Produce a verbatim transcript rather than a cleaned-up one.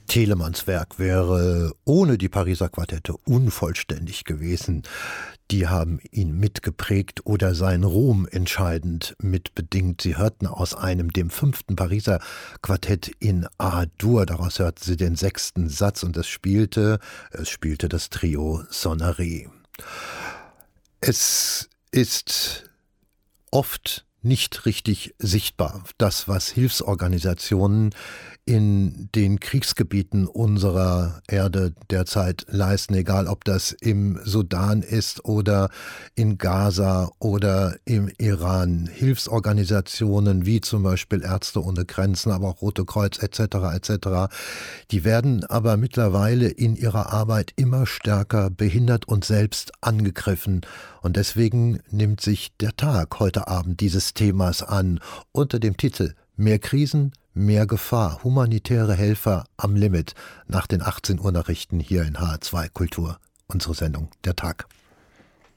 Telemanns Werk wäre ohne die Pariser Quartette unvollständig gewesen. Die haben ihn mitgeprägt oder seinen Ruhm entscheidend mitbedingt. Sie hörten aus einem, dem fünften Pariser Quartett in A-Dur, daraus hörten sie den sechsten Satz und es spielte, es spielte das Trio Sonnerie. Es ist oft nicht richtig sichtbar, das, was Hilfsorganisationen in den Kriegsgebieten unserer Erde derzeit leisten, egal ob das im Sudan ist oder in Gaza oder im Iran. Hilfsorganisationen wie zum Beispiel Ärzte ohne Grenzen, aber auch Rote Kreuz et cetera et cetera, die werden aber mittlerweile in ihrer Arbeit immer stärker behindert und selbst angegriffen. Und deswegen nimmt sich der Tag heute Abend dieses Themas an unter dem Titel Mehr Krisen, mehr Gefahr, humanitäre Helfer am Limit nach den achtzehn Uhr Nachrichten hier in H R zwei Kultur, unsere Sendung Der Tag.